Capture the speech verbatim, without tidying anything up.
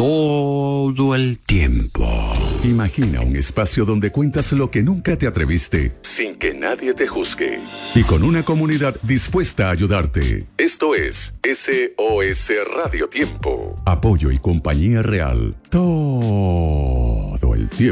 todo el tiempo. Imagina un espacio donde cuentas lo que nunca te atreviste, sin que nadie te juzgue. Y con una comunidad dispuesta a ayudarte. Esto es S O S Radio Tiempo. Apoyo y compañía real. Todo el tiempo.